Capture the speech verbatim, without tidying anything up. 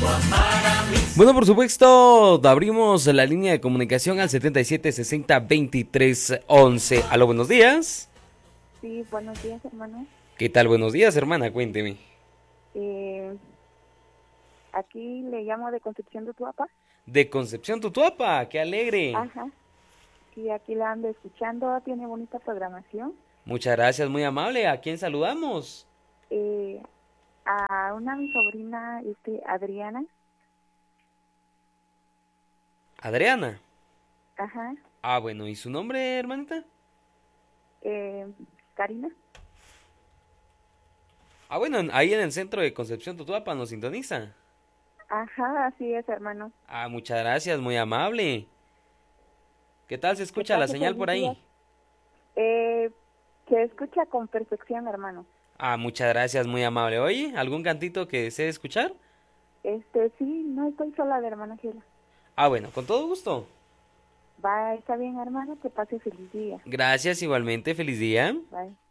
Bueno, por supuesto, abrimos la línea de comunicación al setenta y siete sesenta veintitrés once. Aló, buenos días. Sí, buenos días, hermano. ¿Qué tal? Buenos días, hermana, cuénteme. Eh, aquí le llamo de Concepción de Tuapa. De Concepción, Tutuapa, qué alegre. Ajá. Y aquí la ando escuchando, tiene bonita programación. Muchas gracias, muy amable. ¿A quién saludamos? Eh, a una mi sobrina, este, Adriana. Adriana. Ajá. Ah, bueno, ¿y su nombre, hermanita? Eh, Karina. Ah, bueno, en- ahí en el centro de Concepción, Tutuapa, nos sintoniza. Ajá, así es, hermano. Ah, muchas gracias, muy amable. ¿Qué tal se Que escucha la pase señal feliz por día. ahí? Eh, se escucha con perfección, hermano. Ah, muchas gracias, muy amable. Oye, ¿algún cantito que desee escuchar? Este, sí, no estoy sola de hermana Gela. Ah, bueno, con todo gusto. Va, está bien, hermano, que pase feliz día. Gracias, igualmente, feliz día. Bye.